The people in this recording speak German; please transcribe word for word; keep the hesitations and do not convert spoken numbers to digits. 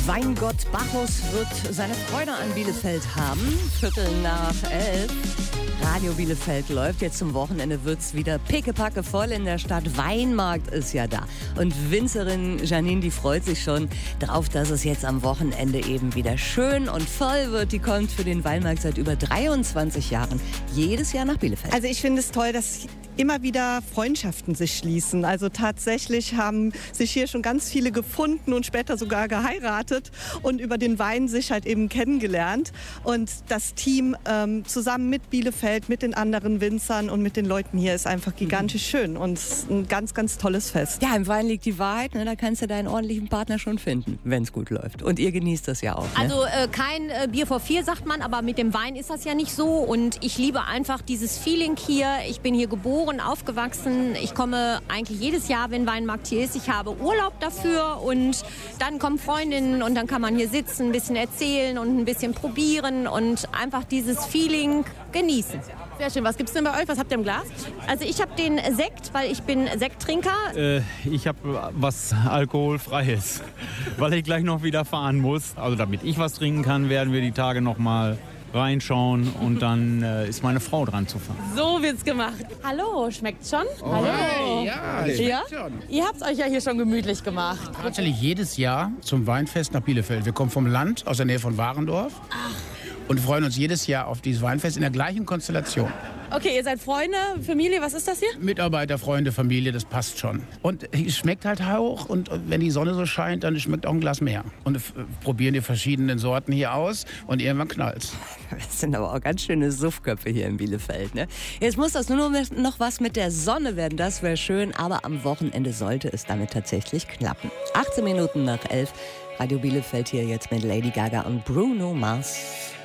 Weingott Bacchus wird seine Freude an Bielefeld haben. Viertel nach elf. Radio Bielefeld läuft. Jetzt zum Wochenende wird's wieder pickepacke voll in der Stadt. Weinmarkt ist ja da. Und Winzerin Janine, die freut sich schon drauf, dass es jetzt am Wochenende eben wieder schön und voll wird. Die kommt für den Weinmarkt seit über dreiundzwanzig Jahren jedes Jahr nach Bielefeld. Also ich finde es toll, dass immer wieder Freundschaften sich schließen. Also tatsächlich haben sich hier schon ganz viele gefunden und später sogar geheiratet und über den Wein sich halt eben kennengelernt. Und das Team ähm, zusammen mit Bielefeld, mit den anderen Winzern und mit den Leuten hier ist einfach gigantisch schön und ein ganz, ganz tolles Fest. Ja, im Wein liegt die Wahrheit. Ne? Da kannst du deinen ordentlichen Partner schon finden, wenn es gut läuft. Und ihr genießt das ja auch. Ne? Also äh, kein äh, Bier vor vier, sagt man, aber mit dem Wein ist das ja nicht so. Und ich liebe einfach dieses Feeling hier. Ich bin hier geboren, aufgewachsen. Ich komme eigentlich jedes Jahr, wenn Weinmarkt hier ist. Ich habe Urlaub dafür und dann kommen Freundinnen und dann kann man hier sitzen, ein bisschen erzählen und ein bisschen probieren und einfach dieses Feeling genießen. Sehr schön. Was gibt's denn bei euch? Was habt ihr im Glas? Also ich habe den Sekt, weil ich bin Sekttrinker. Äh, ich habe was Alkoholfreies, weil ich gleich noch wieder fahren muss. Also damit ich was trinken kann, werden wir die Tage noch mal reinschauen und dann äh, ist meine Frau dran zu fahren. So wird's gemacht. Hallo, schmeckt's schon? Oh, Hallo. hey, ja, schmeckt ja? schon. Ihr habt's euch ja hier schon gemütlich gemacht. Tatsächlich jedes Jahr zum Weinfest nach Bielefeld. Wir kommen vom Land, aus der Nähe von Warendorf. Ach. Und freuen uns jedes Jahr auf dieses Weinfest in der gleichen Konstellation. Okay, ihr seid Freunde, Familie, was ist das hier? Mitarbeiter, Freunde, Familie, das passt schon. Und es schmeckt halt auch und wenn die Sonne so scheint, dann schmeckt auch ein Glas mehr. Und äh, probieren die verschiedenen Sorten hier aus und irgendwann knallt's. Das sind aber auch ganz schöne Suffköpfe hier in Bielefeld. Ne? Jetzt muss das nur noch was mit der Sonne werden, das wäre schön. Aber am Wochenende sollte es damit tatsächlich klappen. achtzehn Minuten nach elf. Radio Bielefeld hier jetzt mit Lady Gaga und Bruno Mars.